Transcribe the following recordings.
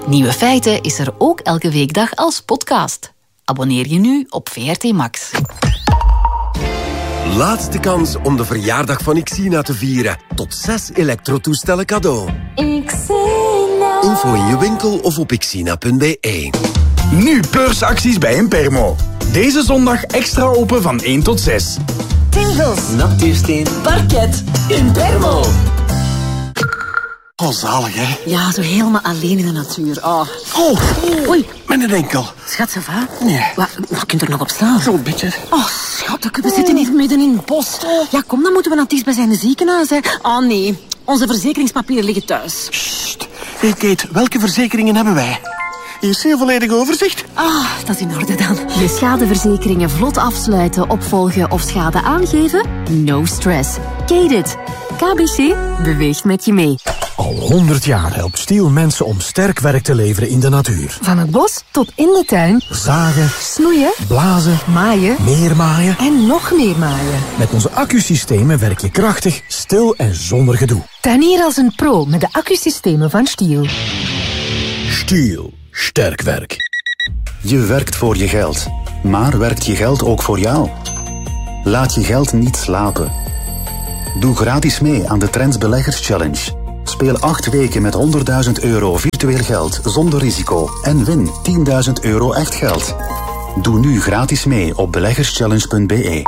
Nieuwe Feiten is er ook elke weekdag als podcast. Abonneer je nu op VRT Max. Laatste kans om de verjaardag van Xina te vieren. Tot 6 elektrotoestellen cadeau. Xina. Info in je winkel of op xina.be. Nu beursacties bij Impermo. Deze zondag extra open van 1 tot 6. Tegels. Natuursteen. Parket. Impermo. Oh, zalig, hè? Ja, zo helemaal alleen in de natuur. Oh. Oei, mijn enkel. Schat, ça va? Nee. Wat kunt er nog op staan? Zo'n beetje. Oh, schat, we zitten hier midden in het bos. Ja, kom, dan moeten we naar het dichtstbijzijnde ziekenhuis, hè. Oh, nee. Onze verzekeringspapieren liggen thuis. Sst. Hey, Kate, welke verzekeringen hebben wij? Hier is heel volledig overzicht. Dat is in orde dan. Je schadeverzekeringen vlot afsluiten, opvolgen of schade aangeven? No stress. Kate it. KBC beweegt met je mee. Al 100 jaar helpt Stiel mensen om sterk werk te leveren in de natuur. Van het bos tot in de tuin. Zagen, Snoeien, blazen, maaien, meer maaien. en nog meer maaien. Met onze accusystemen werk je krachtig, stil en zonder gedoe. Tuinier als een pro met de accusystemen van Stiel. Stiel. Sterk werk. Je werkt voor je geld, maar werkt je geld ook voor jou? Laat je geld niet slapen. Doe gratis mee aan de Trends Beleggers Challenge. Speel 8 weken met €100.000 virtueel geld zonder risico en win €10.000 echt geld. Doe nu gratis mee op beleggerschallenge.be.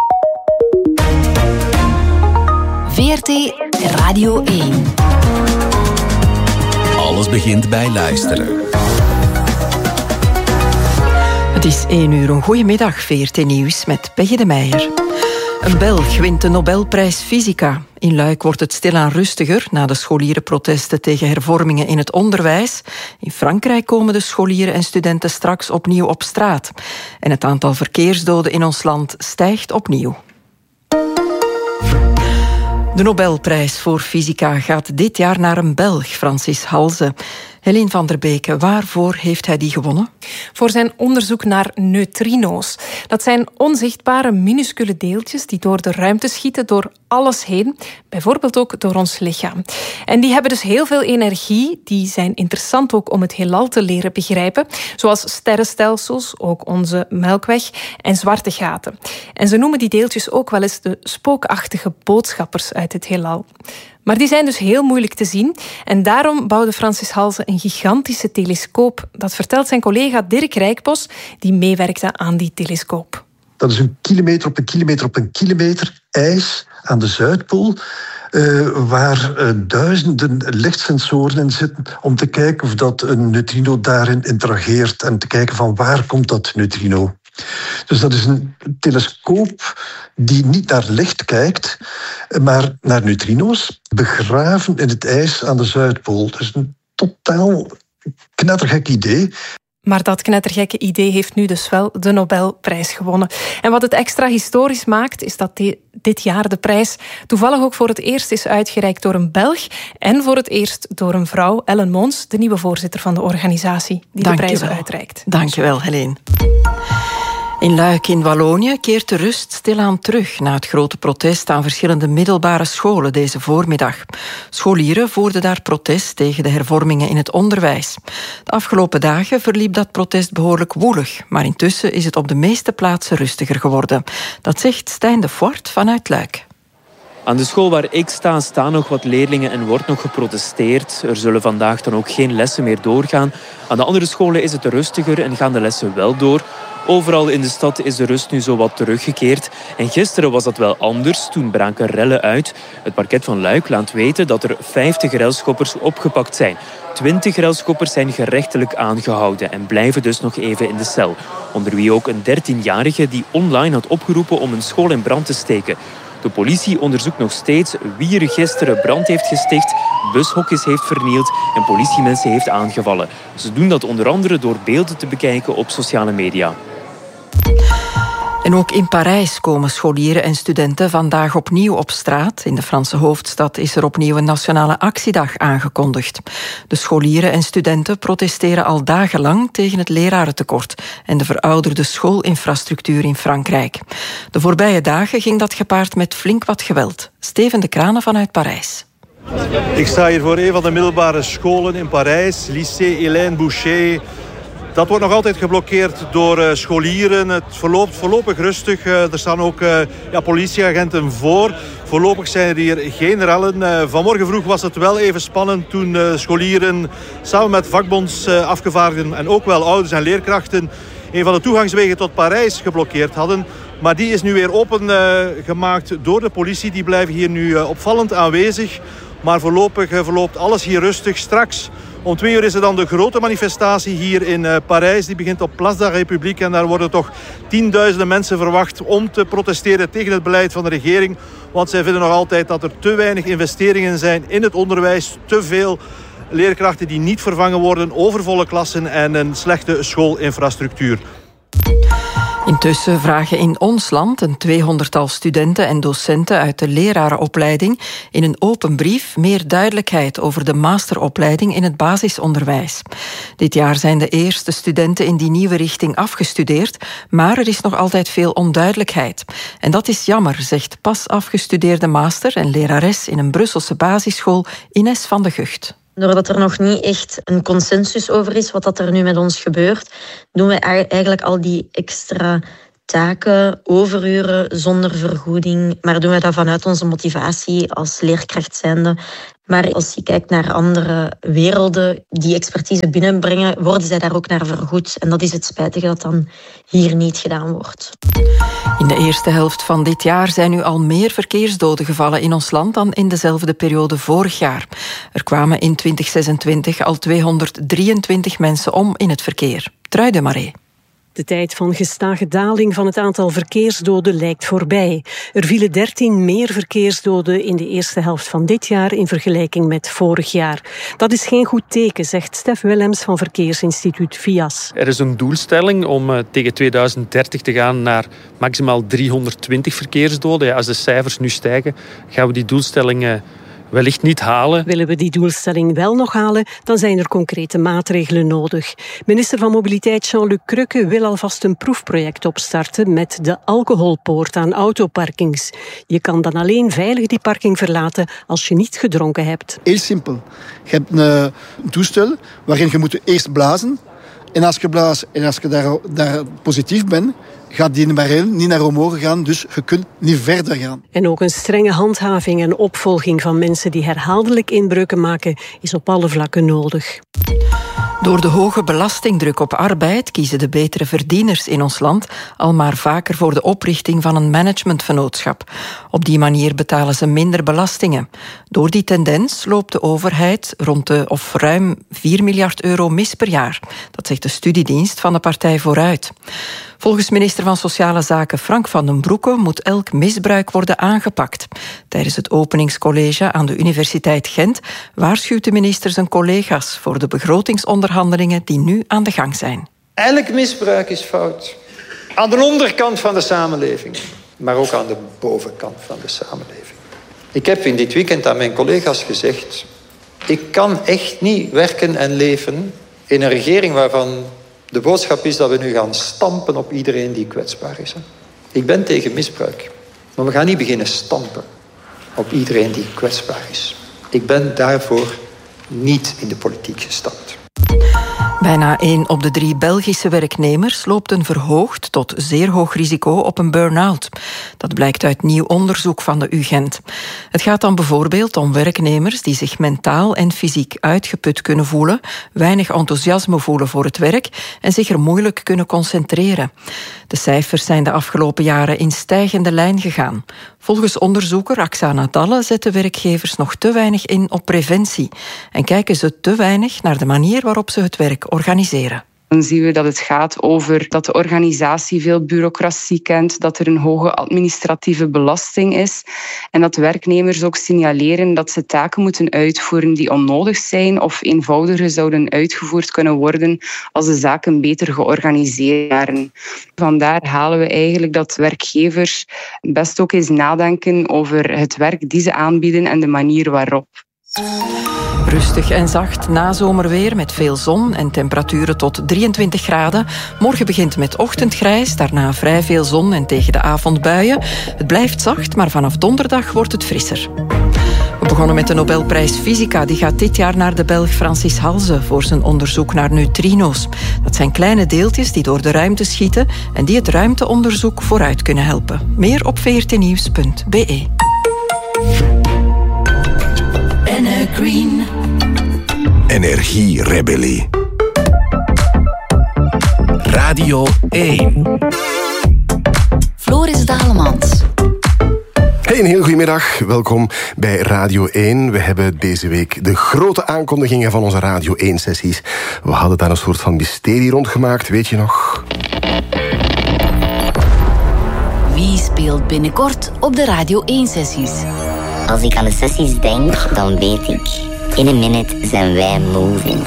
VRT Radio 1. Alles begint bij luisteren. Het is 1 uur. Een goedemiddag, VRT Nieuws met Peggy de Meijer. Een Belg wint de Nobelprijs Fysica. In Luik wordt het stilaan rustiger na de scholierenprotesten tegen hervormingen in het onderwijs. In Frankrijk komen de scholieren en studenten straks opnieuw op straat. En het aantal verkeersdoden in ons land stijgt opnieuw. De Nobelprijs voor Fysica gaat dit jaar naar een Belg, Francis Halse. Helene van der Beek, waarvoor heeft hij die gewonnen? Voor zijn onderzoek naar neutrino's. Dat zijn onzichtbare, minuscule deeltjes die door de ruimte schieten, door alles heen. Bijvoorbeeld ook door ons lichaam. En die hebben dus heel veel energie. Die zijn interessant ook om het heelal te leren begrijpen. Zoals sterrenstelsels, ook onze Melkweg en zwarte gaten. En ze noemen die deeltjes ook wel eens de spookachtige boodschappers uit het heelal. Maar die zijn dus heel moeilijk te zien. En daarom bouwde Francis Halse een gigantische telescoop. Dat vertelt zijn collega Dirk Rijkbos, die meewerkte aan die telescoop. Dat is een kilometer op een kilometer op een kilometer ijs aan de Zuidpool, waar duizenden lichtsensoren in zitten om te kijken of dat een neutrino daarin interageert en te kijken van waar komt dat neutrino. Dus dat is een telescoop die niet naar licht kijkt, maar naar neutrino's, begraven in het ijs aan de Zuidpool. Dus een totaal knettergek idee. Maar dat knettergekke idee heeft nu dus wel de Nobelprijs gewonnen. En wat het extra historisch maakt, is dat dit jaar de prijs toevallig ook voor het eerst is uitgereikt door een Belg en voor het eerst door een vrouw, Ellen Mons, de nieuwe voorzitter van de organisatie die de prijzen uitreikt. Dankjewel, Helene. In Luik in Wallonië keert de rust stilaan terug na het grote protest aan verschillende middelbare scholen deze voormiddag. Scholieren voerden daar protest tegen de hervormingen in het onderwijs. De afgelopen dagen verliep dat protest behoorlijk woelig, maar intussen is het op de meeste plaatsen rustiger geworden. Dat zegt Stijn de Voort vanuit Luik. Aan de school waar ik sta, staan nog wat leerlingen en wordt nog geprotesteerd. Er zullen vandaag dan ook geen lessen meer doorgaan. Aan de andere scholen is het rustiger en gaan de lessen wel door. Overal in de stad is de rust nu zo wat teruggekeerd. En gisteren was dat wel anders. Toen braken rellen uit. Het parket van Luik laat weten dat er 50 relschoppers opgepakt zijn. 20 relschoppers zijn gerechtelijk aangehouden en blijven dus nog even in de cel. Onder wie ook een 13-jarige die online had opgeroepen om een school in brand te steken. De politie onderzoekt nog steeds wie er gisteren brand heeft gesticht, bushokjes heeft vernield en politiemensen heeft aangevallen. Ze doen dat onder andere door beelden te bekijken op sociale media. En ook in Parijs komen scholieren en studenten vandaag opnieuw op straat. In de Franse hoofdstad is er opnieuw een nationale actiedag aangekondigd. De scholieren en studenten protesteren al dagenlang tegen het lerarentekort en de verouderde schoolinfrastructuur in Frankrijk. De voorbije dagen ging dat gepaard met flink wat geweld. Steven de Kranen vanuit Parijs. Ik sta hier voor een van de middelbare scholen in Parijs, lycée Hélène Boucher. Dat wordt nog altijd geblokkeerd door scholieren. Het verloopt voorlopig rustig. Er staan ook politieagenten voor. Voorlopig zijn er hier geen rellen. Vanmorgen vroeg was het wel even spannend toen scholieren samen met vakbondsafgevaardigden en ook wel ouders en leerkrachten een van de toegangswegen tot Parijs geblokkeerd hadden. Maar die is nu weer opengemaakt door de politie. Die blijven hier nu opvallend aanwezig. Maar voorlopig verloopt alles hier rustig. Straks om 2 uur is er dan de grote manifestatie hier in Parijs. Die begint op Place de la République. En daar worden toch tienduizenden mensen verwacht om te protesteren tegen het beleid van de regering. Want zij vinden nog altijd dat er te weinig investeringen zijn in het onderwijs. Te veel leerkrachten die niet vervangen worden, overvolle klassen en een slechte schoolinfrastructuur. Intussen vragen in ons land een 200-tal studenten en docenten uit de lerarenopleiding in een open brief meer duidelijkheid over de masteropleiding in het basisonderwijs. Dit jaar zijn de eerste studenten in die nieuwe richting afgestudeerd, maar er is nog altijd veel onduidelijkheid. En dat is jammer, zegt pas afgestudeerde master en lerares in een Brusselse basisschool Ines van de Gucht. Doordat er nog niet echt een consensus over is wat er nu met ons gebeurt, doen we eigenlijk al die extra taken, overuren zonder vergoeding. Maar doen we dat vanuit onze motivatie als leerkracht zijnde. Maar als je kijkt naar andere werelden die expertise binnenbrengen, worden zij daar ook naar vergoed. En dat is het spijtige dat dan hier niet gedaan wordt. In de eerste helft van dit jaar zijn nu al meer verkeersdoden gevallen in ons land dan in dezelfde periode vorig jaar. Er kwamen in 2026 al 223 mensen om in het verkeer. Trui de Marais. De tijd van gestage daling van het aantal verkeersdoden lijkt voorbij. Er vielen 13 meer verkeersdoden in de eerste helft van dit jaar in vergelijking met vorig jaar. Dat is geen goed teken, zegt Stef Willems van Verkeersinstituut VIAS. Er is een doelstelling om tegen 2030 te gaan naar maximaal 320 verkeersdoden. Ja, als de cijfers nu stijgen, gaan we die doelstelling wellicht niet halen. Willen we die doelstelling wel nog halen, dan zijn er concrete maatregelen nodig. Minister van Mobiliteit Jean-Luc Crukke wil alvast een proefproject opstarten met de alcoholpoort aan autoparkings. Je kan dan alleen veilig die parking verlaten als je niet gedronken hebt. Heel simpel. Je hebt een toestel waarin je moet eerst blazen. En als je blaast en als je daar positief bent, gaat die barrel niet naar omhoog gaan, dus je kunt niet verder gaan. En ook een strenge handhaving en opvolging van mensen die herhaaldelijk inbreuken maken is op alle vlakken nodig. Door de hoge belastingdruk op arbeid kiezen de betere verdieners in ons land al maar vaker voor de oprichting van een managementvennootschap. Op die manier betalen ze minder belastingen. Door die tendens loopt de overheid ruim 4 miljard euro mis per jaar. Dat zegt de studiedienst van de partij Vooruit. Volgens minister van Sociale Zaken Frank van den Broeke moet elk misbruik worden aangepakt. Tijdens het openingscollege aan de Universiteit Gent waarschuwt de minister zijn collega's voor de begrotingsonderhandelingen die nu aan de gang zijn. Elk misbruik is fout. Aan de onderkant van de samenleving, maar ook aan de bovenkant van de samenleving. Ik heb in dit weekend aan mijn collega's gezegd, ik kan echt niet werken en leven in een regering waarvan de boodschap is dat we nu gaan stampen op iedereen die kwetsbaar is. Ik ben tegen misbruik. Maar we gaan niet beginnen stampen op iedereen die kwetsbaar is. Ik ben daarvoor niet in de politiek gestapt. Bijna 1 op de 3 Belgische werknemers loopt een verhoogd tot zeer hoog risico op een burn-out. Dat blijkt uit nieuw onderzoek van de UGent. Het gaat dan bijvoorbeeld om werknemers die zich mentaal en fysiek uitgeput kunnen voelen, weinig enthousiasme voelen voor het werk en zich er moeilijk kunnen concentreren. De cijfers zijn de afgelopen jaren in stijgende lijn gegaan. Volgens onderzoeker Aksana Dalle zetten werkgevers nog te weinig in op preventie en kijken ze te weinig naar de manier waarop ze het werk organiseren. Dan zien we dat het gaat over dat de organisatie veel bureaucratie kent, dat er een hoge administratieve belasting is en dat werknemers ook signaleren dat ze taken moeten uitvoeren die onnodig zijn of eenvoudiger zouden uitgevoerd kunnen worden als de zaken beter georganiseerd waren. Vandaar halen we eigenlijk dat werkgevers best ook eens nadenken over het werk die ze aanbieden en de manier waarop. Rustig en zacht nazomerweer met veel zon en temperaturen tot 23 graden. Morgen begint met ochtendgrijs, daarna vrij veel zon en tegen de avond buien. Het blijft zacht, maar vanaf donderdag wordt het frisser. Op Begonnen met de Nobelprijs Fysica. Die gaat dit jaar naar de Belg Francis Halse voor zijn onderzoek naar neutrino's. Dat zijn kleine deeltjes die door de ruimte schieten en die het ruimteonderzoek vooruit kunnen helpen. Meer op vrtnieuws.be. Green. Energierebellie. Radio 1. Floris Dalemans. Hey, een heel goedemiddag. Welkom bij Radio 1. We hebben deze week de grote aankondigingen van onze Radio 1-sessies. We hadden daar een soort van mysterie rondgemaakt, weet je nog? Wie speelt binnenkort op de Radio 1-sessies? Als ik aan de sessies denk, dan weet ik... In a minute zijn wij moving.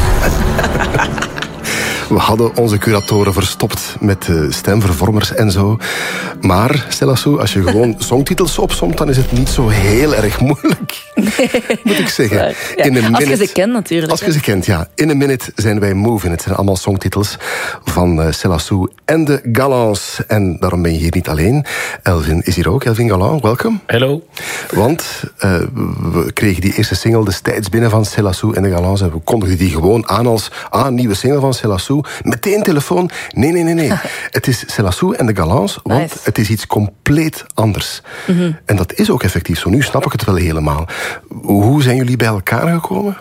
We hadden onze curatoren verstopt met stemvervormers en zo. Maar, Selassou, als je gewoon songtitels opsomt, dan is het niet zo heel erg moeilijk. Moet ik zeggen. Ja, in a minute, als je ze kent natuurlijk. Als je ze kent, ja. In a minute zijn wij moving. Het zijn allemaal songtitels van Selassou en de Galants. En daarom ben je hier niet alleen. Elvin is hier ook. Elvin Galant, welkom. Hallo. Want we kregen die eerste single destijds binnen van Selassou en de Galants. En we kondigden die gewoon aan als nieuwe single van Selassou. Meteen telefoon. Nee. Het is Selassou en de Galants, want het is iets compleet anders. Mm-hmm. En dat is ook effectief zo. Nu snap ik het wel helemaal. Hoe zijn jullie bij elkaar gekomen?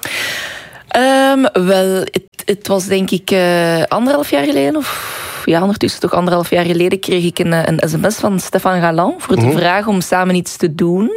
Wel, het was denk ik 1,5 jaar geleden, of ja, ondertussen toch 1,5 jaar geleden, kreeg ik een sms van Stefan Galant voor de vraag om samen iets te doen.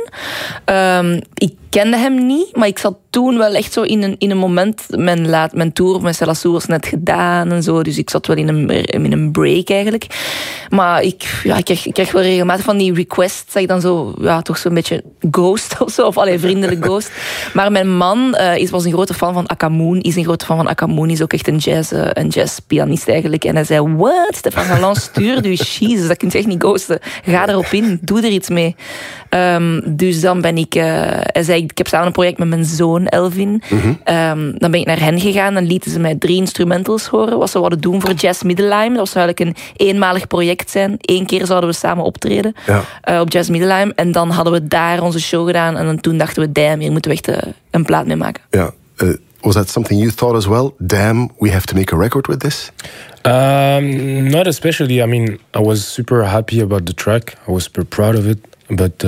Ik kende hem niet, maar ik zat toen wel echt zo in een moment, mijn tour met Selassou was net gedaan en zo, dus ik zat wel in een break eigenlijk. Maar ik kreeg wel regelmatig van die requests, dat ik dan zo, ja, toch zo'n beetje ghost of zo, of vriendelijk ghost. Maar mijn man was een grote fan van Akamoon, is ook echt een jazzpianist eigenlijk. En hij zei, what? Stefan Galant stuurde u, jezus, dat kun je echt niet ghosten. Ga erop in, doe er iets mee. Dus dan ben ik... hij zei, ik heb samen een project met mijn zoon, Elvin. Mm-hmm. Dan ben ik naar hen gegaan en lieten ze mij 3 instrumentals horen, wat ze wilden doen voor Jazz Middelheim. Dat zou eigenlijk een eenmalig project zijn. 1 keer zouden we samen optreden op Jazz Middelheim. En dan hadden we daar onze show gedaan. En toen dachten we, damn, hier moeten we echt een plaat mee maken. Ja. Was that something you thought as well? Damn, we have to make a record with this? Not especially. I mean, I was super happy about the track. I was super proud of it. But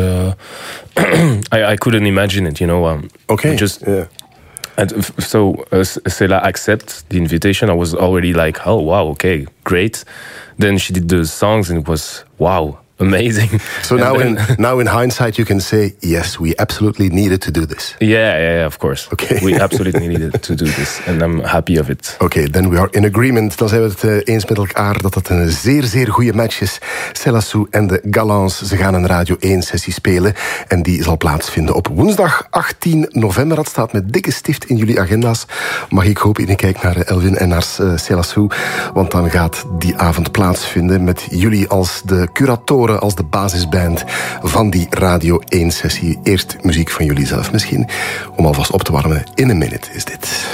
I couldn't imagine it, you know. Okay. And so Sela accepted the invitation. I was already like, oh, wow, okay, great. Then she did the songs and it was, wow, amazing. So now in hindsight you can say, yes, we absolutely needed to do this. Yeah, of course. Okay. We absolutely needed to do this. And I'm happy of it. Okay, then we are in agreement. Dan zijn we het eens met elkaar dat het een zeer, zeer goede match is. Selassou en de Galants, ze gaan een Radio 1-sessie spelen. En die zal plaatsvinden op woensdag 18 november. Dat staat met dikke stift in jullie agenda's. Mag ik hopen, ik kijk naar Elvin en naar Selassou. Want dan gaat die avond plaatsvinden met jullie als de curatoren, als de basisband van die Radio 1-sessie. Eerst muziek van jullie zelf misschien, om alvast op te warmen. In a minute is dit.